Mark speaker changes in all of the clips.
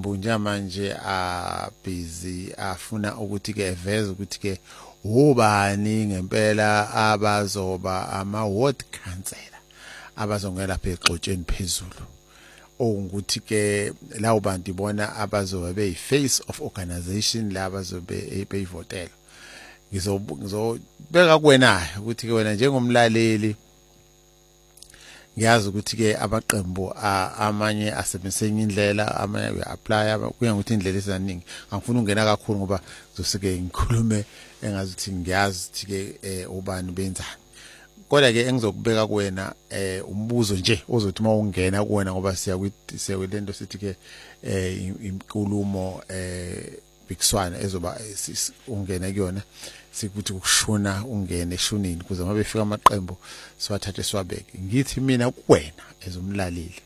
Speaker 1: amaqembu njamanje busy afuna ukuthi ke eveze ukuthi ke ubani ngempela abazoba ama ward councillor abazongela lapha exotsheni phezulu ukuthi ke lawo bantu ibona abazoba beyi face of organization laba zobe beyivotela ngizobeka kuwena ukuthi ke wena njengomlaleli ngiyazi ukuthi ke abaqembu amanye asebenzenye indlela amanye uyapply kuya ukuthi indlela eziningi angifuni ungena kakhulu ngoba zosike ngikhulume engazi ukuthi ngiyazi ukuthi ke ubani benzani kodwa ke engizokubeka kuwena umbuzo nje ozothi mawungena kuwena ngoba siyakwilento sithi ke inkulumo bikiswana ezoba ungena kuyona sikuthi ukushuna ungene eshunini kuze uma befika amaqembu siwathathe siwabeke ngithi mina kuwena ezomlaleli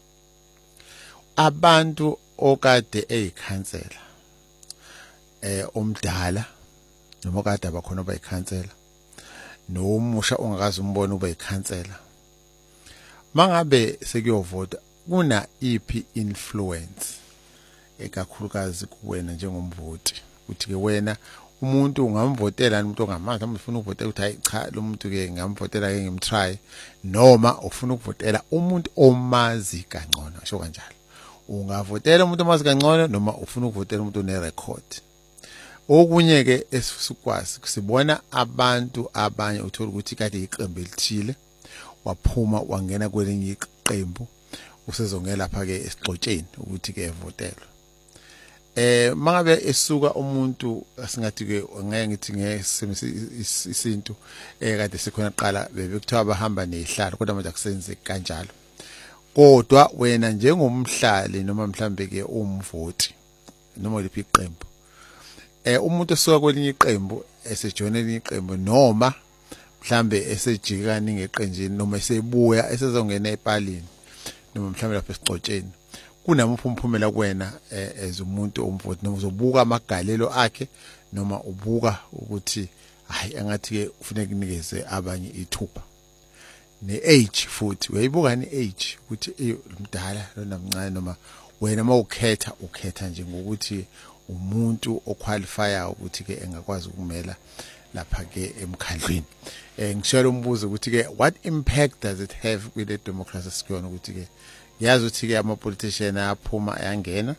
Speaker 1: abantu okade eyikhansela omdala noma okade abakhona bayikhansela nomusha ongakazi umbona uba yikhansela mangabe sekuyovota kuna iphi influence ekakhulukazi kuwena njengomvoti ukuthi ke wena umuntu ungamvotela umuntu ongamazi mhlawumbe ufuna ukuvotela ukuthi hayi cha lo muntu ke ngamvotela ke ngimtry noma ufuna ukuvotela umuntu omazi kangcono asho kanjalo ungavotela umuntu omazi kangcono noma ufuna ukuvotela umuntu one record okunye ke esisikwazi sibona abantu abanye uthola ukuthi kade iqembu elithile waphuma wangena kwelinye iqembu usezongela lapha ke esixotsheni ukuthi ke evotelwe mangabe esuka umuntu asingathi ke ngeke ngithi isintu kade sikhona qala bebekuthiwa abahamba nezihlalo kodwa manje akusenze kanjalo kodwa wena njengomhlali noma mhlambe ke umvoti noma liphi iqembu umuntu esuka kwelinye iqembu esejoina elinye iqembu noma mhlambe esejikani ngeqenjini noma esebuya esezongena epalini noma mhlambe lapha esixotsheni kunamuphi umphumela kuwena ezumuntu omvoti noma uzobuka amagalelo akhe noma ubuka ukuthi hayi angathi ke ufuneka kunikeze abanye ithuba ne-age futhi uyayibuka ne-age ukuthi umdala lona mncane noma wena ukhetha nje ngokuthi umuntu oqualifya ukuthi ke engakwazi ukumela lapha ke emkhandlweni ngishela umbuzo ukuthi ke what impact does it have with the democracy sikuyona ukuthi ke yazi ukuthi ke ama politician aphuma ayangena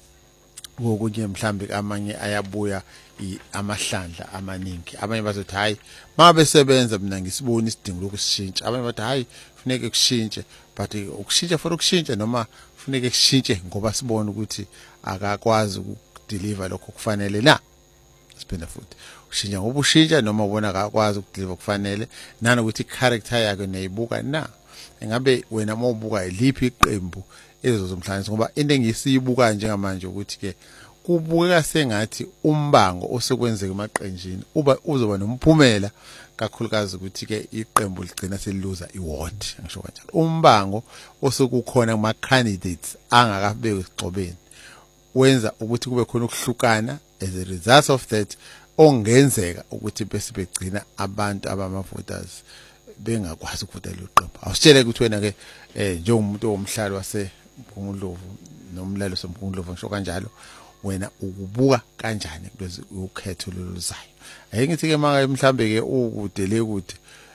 Speaker 1: ngokunye mhlambe amanye ayabuya amahlandla amaningi abanye bazothi hayi mabe sebenza mina ngisibona isidingo lokushintsha abanye bathi hayi kufanele kushintshe but ukushintsha for ukushintsha noma kufanele kushintshe ngoba sibona ukuthi akakwazi ukudeliver lokho kufanele na siphinde futhi ushintsha ngoba ushintsha noma ubona akakwazi ukudeliver kufanele nanokuthi character yakhe neyibuka na engabe wena mawubuka iliphi iqembu ezozomhlanganisa ngoba into engisiyibuka njengamanje ukuthi ke kubukeka sengathi umbango osekwenzeka emaqenjini uzoba nomphumela kakhulukazi ukuthi ke iqembu ligcina seliluza iward ngisho kanjalo umbango osekukhona kuma candidates angakabekwe esigxobeni wenza ukuthi kube khona ukuhlukana as a result of that ongenzeka ukuthi bese begcina abantu abama voters bengakwazi ukuvotela iqembu awusitshele ukuthi wena ke njengomuntu omhlali wase Mgungundlovu nomlalo soMgungundlovu ngisho kanjalo wena ukubuka kanjani kulezi ukhetho loluzayo ayingithi ke manje mhlambe ke ukude le kude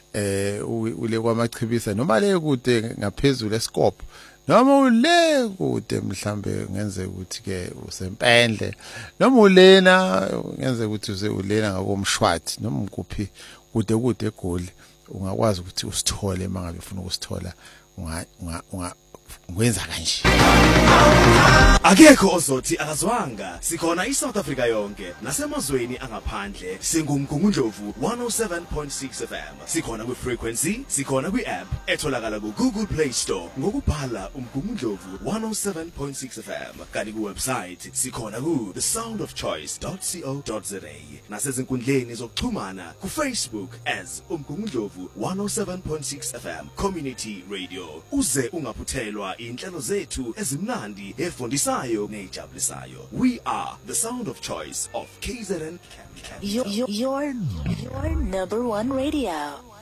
Speaker 1: ule kwamachibisa noma le kude ngaphezulu escope noma ule kude mhlambe ngenze ukuthi ke usempendle noma ulena ngenze ukuthi ulena ngakomshwathi noma ukuphi kude egoli ungakwazi ukuthi usithole mangabe ufuna ukusithola ngwenza kanje
Speaker 2: akekho ozothi akazwanga sikhona iSouth Africa yonke nasemazweni angaphandle singumgungundlovu 107.6 FM sikhona kwi-frequency sikhona kwi-app etholakala ku-Google Play Store ngokubhala umgungundlovu 107.6 FM kanti ku-website sikhona ku-thesoundofchoice.co.za nasezinkundleni zokuxhumana ku-Facebook as umgungundlovu 107.6 FM Community Radio uze ungaphuthelwa inhlelo zethu ezimnandi efundisayo nejabulisayo. We are the sound of choice of KZN.
Speaker 3: Your number one radio.